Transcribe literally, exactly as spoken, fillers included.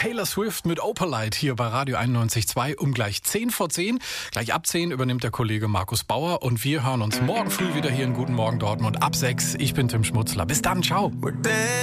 Taylor Swift mit Opalite hier bei Radio einundneunzig Komma zwei um gleich zehn vor zehn. Gleich ab zehn übernimmt der Kollege Markus Bauer und wir hören uns morgen früh wieder hier in Guten Morgen Dortmund ab sechs. Ich bin Tim Schmutzler. Bis dann, ciao.